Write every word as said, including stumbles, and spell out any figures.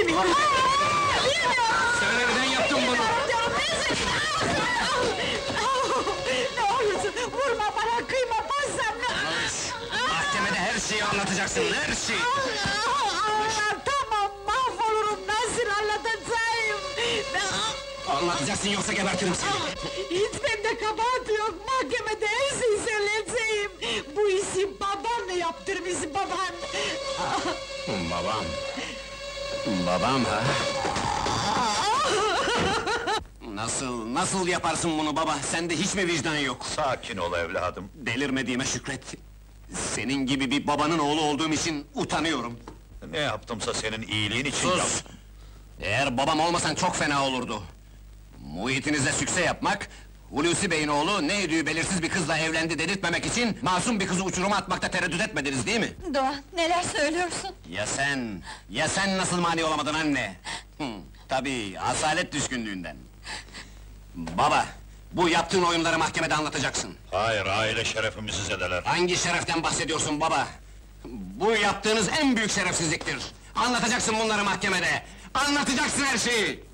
Bilmiyorum! Bilmiyorum! Söyle neden yaptın bunu? Ne olursun, vurma bana, kıyma, bassam! Mahkemede her şeyi anlatacaksın, her şeyi! Allah, tamam, mahvolurum, nasıl anlatacağım? Anlatacaksın yoksa gebertirim seni! Hiç bende kabahat yok, mahkemede her şeyi söyleyeceğim! Bu işi baban yaptırmış, baban! Babam! Babam ha? Nasıl, nasıl yaparsın bunu baba? Sende hiç mi vicdan yok? Sakin ol evladım. Delirmediğime şükret! Senin gibi bir babanın oğlu olduğum için utanıyorum! Ne yaptımsa senin iyiliğin için Sus! yaptım. Eğer babam olmasan çok fena olurdu! Muhitinize sükse yapmak, Hulusi Bey'in oğlu ne idüğü belirsiz bir kızla evlendi dedirtmemek için masum bir kızı uçuruma atmakta tereddüt etmediniz değil mi? Doğan, neler söylüyorsun? Ya sen, ya sen nasıl mani olamadın anne? Hı, tabii, asalet düşkünlüğünden! Baba, bu yaptığın oyunları mahkemede anlatacaksın! Hayır, aile şerefimizi zedeler. Hangi şereften bahsediyorsun baba? Bu yaptığınız en büyük şerefsizliktir! Anlatacaksın bunları mahkemede! Anlatacaksın her şeyi!